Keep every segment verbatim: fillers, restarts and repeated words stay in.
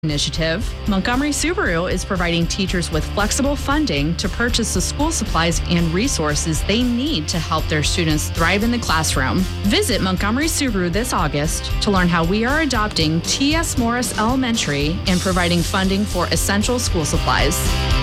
Initiative, Montgomery Subaru is providing teachers with flexible funding to purchase the school supplies and resources they need to help their students thrive in the classroom. Visit Montgomery Subaru this August to learn how we are adopting T S Morris Elementary and providing funding for essential school supplies.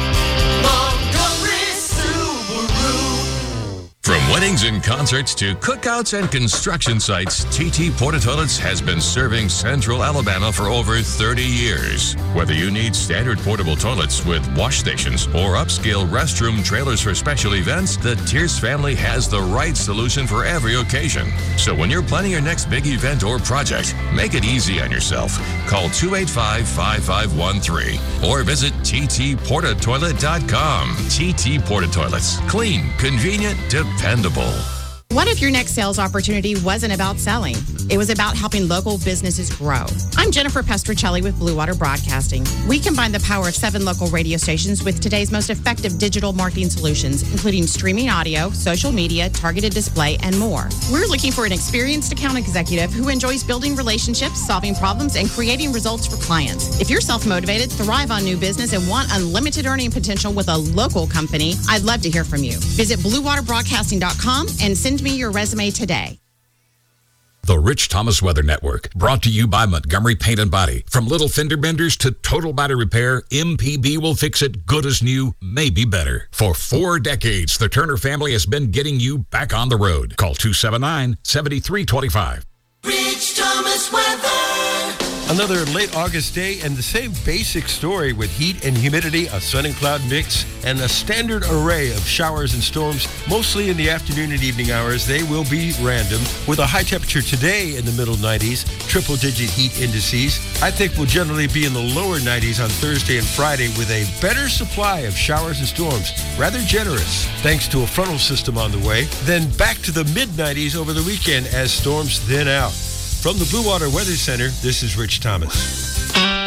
From weddings and concerts to cookouts and construction sites, T T Porta Toilets has been serving Central Alabama for over thirty years. Whether you need standard portable toilets with wash stations or upscale restroom trailers for special events, the Tierce family has the right solution for every occasion. So when you're planning your next big event or project, make it easy on yourself. Call two eight five, five five one three or visit T T porta toilet dot com. T T Porta Toilets. Clean, convenient, dependable. What if your next sales opportunity wasn't about selling? It was about helping local businesses grow. I'm Jennifer Pestricelli with Blue Water Broadcasting. We combine the power of seven local radio stations with today's most effective digital marketing solutions, including streaming audio, social media, targeted display, and more. We're looking for an experienced account executive who enjoys building relationships, solving problems, and creating results for clients. If you're self-motivated, thrive on new business, and want unlimited earning potential with a local company, I'd love to hear from you. Visit blue water broadcasting dot com and send me your resume today. The Rich Thomas Weather Network, brought to you by Montgomery Paint and Body. From little fender benders to total body repair, M P B will fix it good as new, maybe better. For four decades, the Turner family has been getting you back on the road. Call two seven nine, seven three two five. Rich Thomas Weather. Another late August day and the same basic story with heat and humidity, a sun and cloud mix, and a standard array of showers and storms, mostly in the afternoon and evening hours. They will be random, with a high temperature today in the middle nineties, triple-digit heat indices. I think we'll generally be in the lower nineties on Thursday and Friday with a better supply of showers and storms, rather generous, thanks to a frontal system on the way. Then back to the mid nineties over the weekend as storms thin out. From the Blue Water Weather Center, this is Rich Thomas.